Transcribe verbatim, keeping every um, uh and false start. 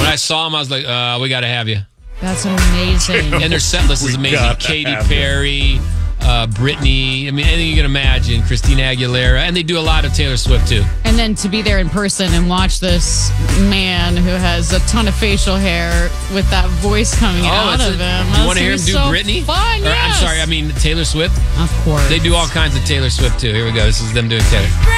I saw them, I was like, uh, we got to have you. That's amazing. And their set list is amazing. Katy Perry, uh, Britney, I mean, anything you can imagine. Christina Aguilera. And they do a lot of Taylor Swift, too. And then to be there in person and watch this man who has a ton of facial hair with that voice coming oh, out of a, him. You want to hear him do so Britney? Fun, or, yes. I'm sorry, I mean Taylor Swift. Of course. They do all kinds of Taylor Swift, too. Here we go. This is them doing Taylor.